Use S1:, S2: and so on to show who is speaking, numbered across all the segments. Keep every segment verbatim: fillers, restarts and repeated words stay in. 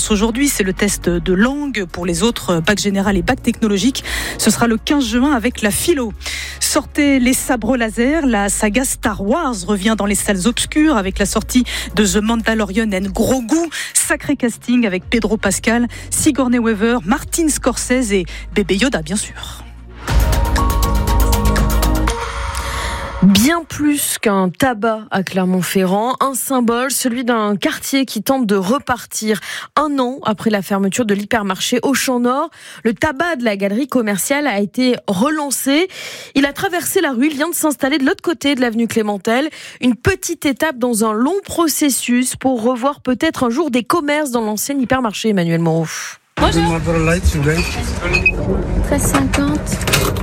S1: commence aujourd'hui. C'est le test de langue pour les autres bac général et bac technologique. Ce sera le quinze juin avec la philo. Sortez les sabres laser. La saga Star Wars revient dans les salles obscures avec la sortie de The Mandalorian and Grogu. Sacré casting avec Pedro Pascal, Sigourney Weaver, Martin Scorsese et Bébé Yoda, bien sûr.
S2: Bien plus qu'un tabac à Clermont-Ferrand, un symbole, celui d'un quartier qui tente de repartir. Un an après la fermeture de l'hypermarché Auchan Nord, le tabac de la galerie commerciale a été relancé. Il a traversé la rue, il vient de s'installer de l'autre côté de l'avenue Clémentel. Une petite étape dans un long processus pour revoir peut-être un jour des commerces dans l'ancien hypermarché. Emmanuel Moreau.
S3: Bonjour. treize cinquante.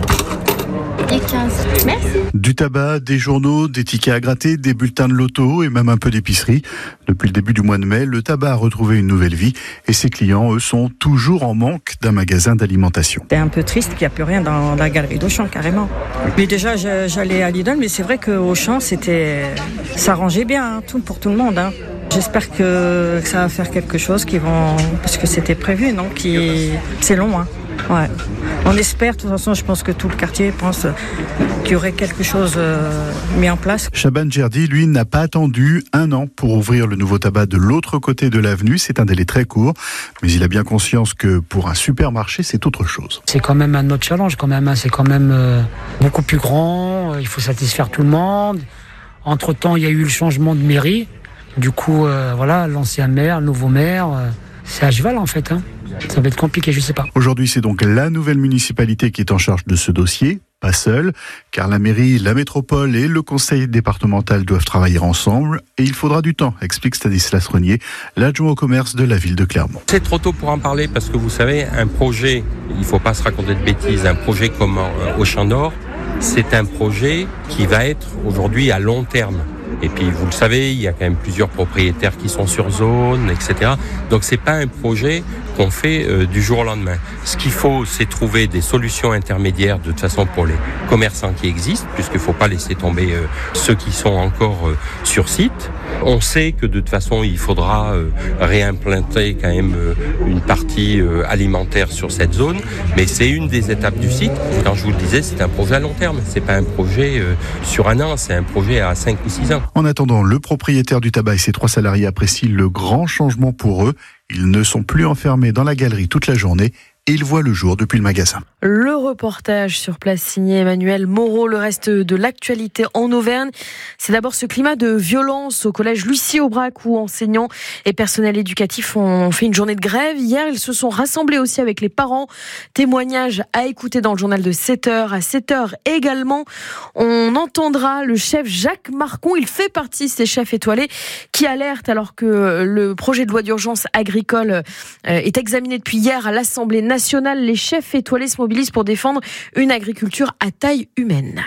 S3: Et quinze. Merci.
S4: Du tabac, des journaux, des tickets à gratter, des bulletins de loto et même un peu d'épicerie. Depuis le début du mois de mai, le tabac a retrouvé une nouvelle vie et ses clients, eux, sont toujours en manque d'un magasin d'alimentation.
S5: C'est un peu triste qu'il n'y a plus rien dans la galerie d'Auchan, carrément. Mais déjà, j'allais à Lidl, mais c'est vrai qu'Auchan, c'était, ça rangeait bien, hein, tout pour tout le monde. Hein. J'espère que ça va faire quelque chose, qui vont, parce que c'était prévu, non, qui, c'est long, hein. Ouais. On espère, de toute façon, je pense que tout le quartier pense qu'il y aurait quelque chose euh, mis en place.
S4: Chaban Djerdi, lui, n'a pas attendu un an pour ouvrir le nouveau tabac de l'autre côté de l'avenue. C'est un délai très court, mais il a bien conscience que pour un supermarché, c'est autre chose.
S6: C'est quand même un autre challenge, quand même. C'est quand même euh, beaucoup plus grand. Il faut satisfaire tout le monde. Entre-temps, il y a eu le changement de mairie. Du coup, euh, voilà, l'ancien maire, le nouveau maire, euh, c'est à cheval en fait. Hein. Ça va être compliqué, je sais pas.
S4: Aujourd'hui, c'est donc la nouvelle municipalité qui est en charge de ce dossier, pas seule, car la mairie, la métropole et le conseil départemental doivent travailler ensemble et il faudra du temps, explique Stanislas Renier, l'adjoint au commerce de la ville de Clermont.
S7: C'est trop tôt pour en parler parce que vous savez, un projet, il ne faut pas se raconter de bêtises, un projet comme Auchan Nord, c'est un projet qui va être aujourd'hui à long terme. Et puis, vous le savez, il y a quand même plusieurs propriétaires qui sont sur zone, et cetera. Donc, c'est pas un projet qu'on fait euh, du jour au lendemain. Ce qu'il faut, c'est trouver des solutions intermédiaires, de toute façon, pour les commerçants qui existent, puisqu'il faut pas laisser tomber euh, ceux qui sont encore euh, sur site. On sait que, de toute façon, il faudra euh, réimplanter quand même euh, une partie euh, alimentaire sur cette zone, mais c'est une des étapes du site. Quand je vous le disais, c'est un projet à long terme. C'est pas un projet euh, sur un an, c'est un projet à cinq ou six ans.
S4: En attendant, le propriétaire du tabac et ses trois salariés apprécient le grand changement pour eux. Ils ne sont plus enfermés dans la galerie toute la journée et ils voient le jour depuis le magasin.
S2: Le reportage sur place signé Emmanuel Moreau. Le reste de l'actualité en Auvergne, c'est d'abord ce climat de violence au collège Lucie-Aubrac où enseignants et personnels éducatifs ont fait une journée de grève. Hier, ils se sont rassemblés aussi avec les parents. Témoignage à écouter dans le journal de sept heures. À sept heures également, on entendra le chef Jacques Marcon. Il fait partie de ces chefs étoilés qui alertent alors que le projet de loi d'urgence agricole est examiné depuis hier à l'Assemblée nationale. Les chefs étoilés se mobilisent pour défendre une agriculture à taille humaine.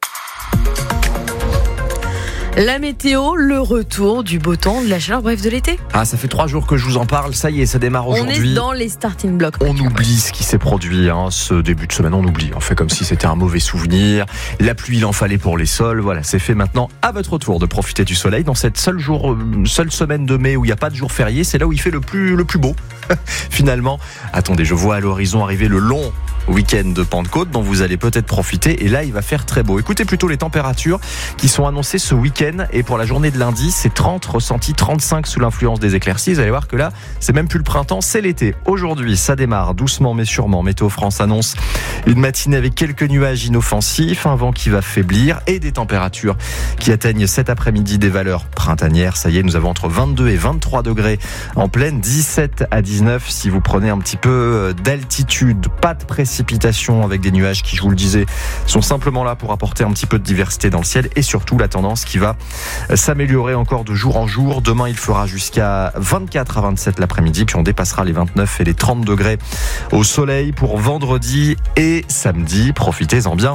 S2: La météo, le retour du beau temps, de la chaleur, bref, de l'été.
S8: Ah, ça fait trois jours que je vous en parle, ça y est, ça démarre aujourd'hui.
S2: On est dans les starting blocks.
S8: On oublie ce qui s'est produit, hein, ce début de semaine, on oublie. On fait comme si c'était un mauvais souvenir. La pluie, il en fallait pour les sols. Voilà, c'est fait maintenant. À votre tour de profiter du soleil dans cette seule, jour, seule semaine de mai où il n'y a pas de jour férié. C'est là où il fait le plus, le plus beau, finalement. Attendez, je vois à l'horizon arriver le long week-end de Pentecôte dont vous allez peut-être profiter et là il va faire très beau. Écoutez plutôt les températures qui sont annoncées ce week-end et pour la journée de lundi c'est trente ressentis, trente-cinq sous l'influence des éclaircies. Vous allez voir que là c'est même plus le printemps, c'est l'été. Aujourd'hui ça démarre doucement mais sûrement. Météo France annonce une matinée avec quelques nuages inoffensifs, un vent qui va faiblir et des températures qui atteignent cet après-midi des valeurs printanières. Ça y est, nous avons entre vingt-deux et vingt-trois degrés en pleine, dix-sept à dix-neuf si vous prenez un petit peu d'altitude. Pas de précipitation avec des nuages qui, je vous le disais, sont simplement là pour apporter un petit peu de diversité dans le ciel et surtout la tendance qui va s'améliorer encore de jour en jour. Demain, il fera jusqu'à vingt-quatre à vingt-sept l'après-midi, puis on dépassera les vingt-neuf et les trente degrés au soleil pour vendredi et samedi. Profitez-en bien.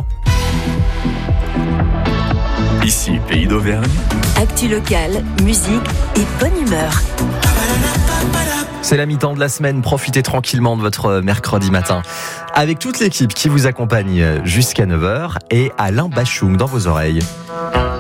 S9: Ici, Pays d'Auvergne.
S10: Actu locale, musique et bonne humeur.
S8: C'est la mi-temps de la semaine, profitez tranquillement de votre mercredi matin. Avec toute l'équipe qui vous accompagne jusqu'à neuf heures et Alain Bachung dans vos oreilles.